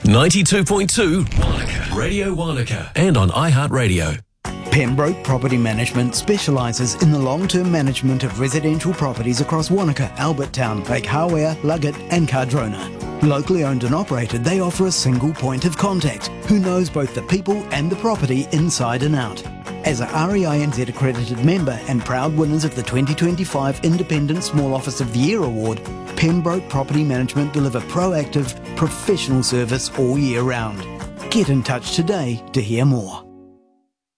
92.2 Wanaka, Radio Wanaka, and on iHeartRadio. Pembroke Property Management specialises in the long-term management of residential properties across Wanaka, Albertown, Lake Hawea, Luggett and Cardrona. Locally owned and operated, they offer a single point of contact who knows both the people and the property inside and out. As a REINZ accredited member and proud winners of the 2025 Independent Small Office of the Year Award, Pembroke Property Management deliver proactive, professional service all year round. Get in touch today to hear more.